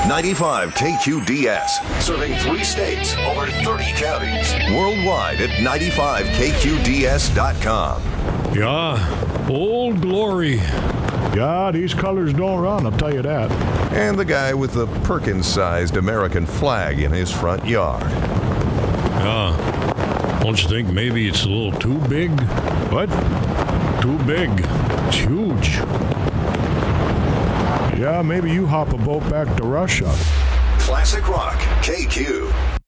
95 KQDS, serving 3 states, over 30 counties. Worldwide at 95KQDS.com. Yeah, Old Glory. Yeah, these colors don't run, I'll tell you that. And the guy with the Perkins-sized American flag in his front yard. Yeah, don't you think maybe it's a little too big? What? Too big. It's huge. Yeah, maybe you hop a boat back to Russia. Classic Rock, KQ.